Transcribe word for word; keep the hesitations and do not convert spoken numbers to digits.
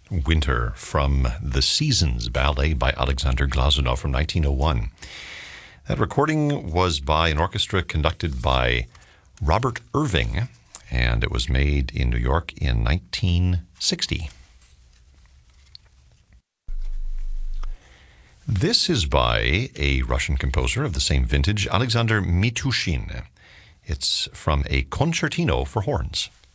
Winter from The Seasons Ballet by Alexander Glazunov from nineteen oh one. That recording was by an orchestra conducted by Robert Irving, and it was made in New York in nineteen sixty. This is by a Russian composer of the same vintage, Alexander Mitushin. It's from a concertino for horns.